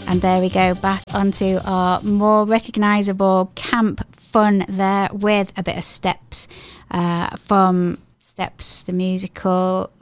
And there we go, back onto our more recognisable camp fun there with a bit of Steps from Steps the musical,